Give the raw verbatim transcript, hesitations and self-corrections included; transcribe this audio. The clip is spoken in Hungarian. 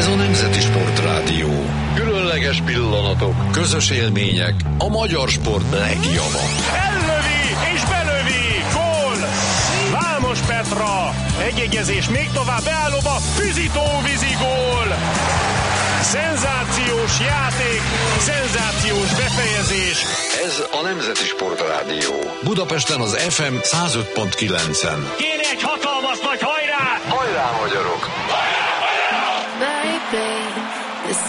Ez a Nemzeti Sportrádió. Különleges pillanatok, közös élmények, a magyar sport legjava. Ellövi és belövi! Gól! Vámos Petra! Egyegyezés még tovább beállóba, Füzitó-vízi gól! Szenzációs játék, szenzációs befejezés. Ez a Nemzeti Sportrádió. Budapesten az ef em száz öt pont kilencen. Kéne egy hatalmas nagy hajrá! Hajrá, magyarok!